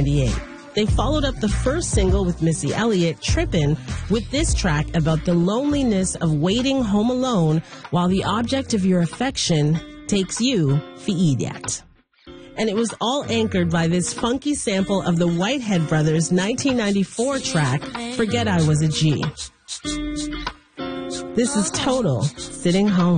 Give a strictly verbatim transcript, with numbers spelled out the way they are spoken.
ninety-eight. They followed up the first single with Missy Elliott, Trippin', with this track about the loneliness of waiting home alone while the object of your affection takes you for idiot. And it was all anchored by this funky sample of the Whitehead Brothers' nineteen ninety-four track, Forget I Was a G. This is Total, Sitting Home.